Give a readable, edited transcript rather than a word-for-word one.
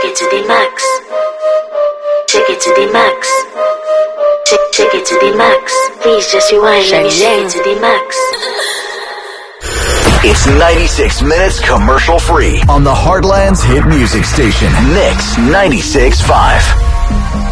Take it to the max. Take it to the max. Take it to the max. Please just rewind. Let me take it to the max. It's 96 minutes commercial free on the Heartland's hit music station, Mix 96.5.